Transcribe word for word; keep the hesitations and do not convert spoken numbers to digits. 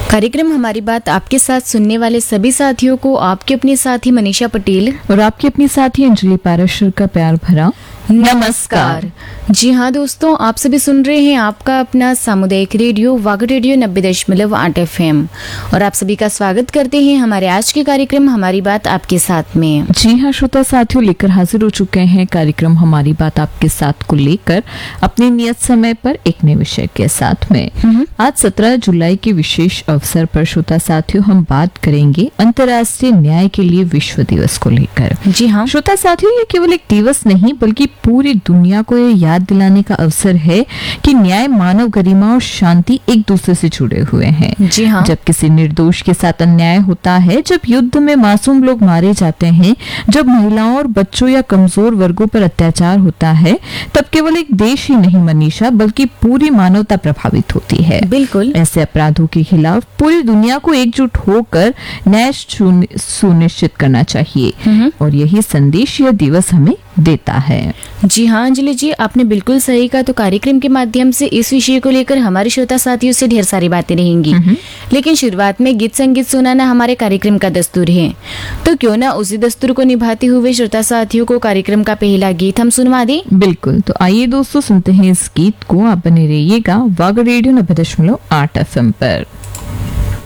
कार्यक्रम हमारी बात आपके साथ सुनने वाले सभी साथियों को आपके अपने साथी मनीषा पटेल और आपकी अपनी साथी अंजलि पाराशर का प्यार भरा नमस्कार। जी हाँ दोस्तों, आप सभी सुन रहे हैं आपका अपना सामुदायिक रेडियो वाग रेडियो नब्बे दशमलव आठ एफ एम और आप सभी का स्वागत करते हैं हमारे आज के कार्यक्रम हमारी बात आपके साथ में। जी हाँ श्रोता साथियों, लेकर हाजिर हो चुके हैं कार्यक्रम हमारी बात आपके साथ को लेकर अपने नियत समय पर एक नए विषय के साथ में। आज सत्रह जुलाई के विशेष अवसर पर श्रोता साथियों हम बात करेंगे अंतर्राष्ट्रीय न्याय के लिए विश्व दिवस को लेकर। जी हाँ श्रोता साथियों, ये केवल एक दिवस नहीं बल्कि पूरी दुनिया को ये याद दिलाने का अवसर है कि न्याय, मानव गरिमा और शांति एक दूसरे से जुड़े हुए हैं। जी हाँ। जब किसी निर्दोष के साथ अन्याय होता है, जब युद्ध में मासूम लोग मारे जाते हैं, जब महिलाओं और बच्चों या कमजोर वर्गों पर अत्याचार होता है, तब केवल एक देश ही नहीं मनीषा बल्कि पूरी मानवता प्रभावित होती है। बिल्कुल। ऐसे अपराधों के खिलाफ पूरी दुनिया को एकजुट होकर न्याय सुनिश्चित करना चाहिए और यही संदेश यह दिवस हमें देता है। जी हाँ अंजलि जी, आपने बिल्कुल सही कहा। तो कार्यक्रम के माध्यम से इस विषय को लेकर हमारे श्रोता साथियों से ढेर सारी बातें रहेंगी, लेकिन शुरुआत में गीत संगीत सुनाना हमारे कार्यक्रम का दस्तूर है, तो क्यों ना उसी दस्तूर को निभाते हुए श्रोता साथियों को कार्यक्रम का पहला गीत हम सुनवा दें। बिल्कुल, तो आइए दोस्तों सुनते हैं इस गीत को। आप बने रहिएगा वाग रेडियो नब्बे दशमलव आठ एफ एम पर।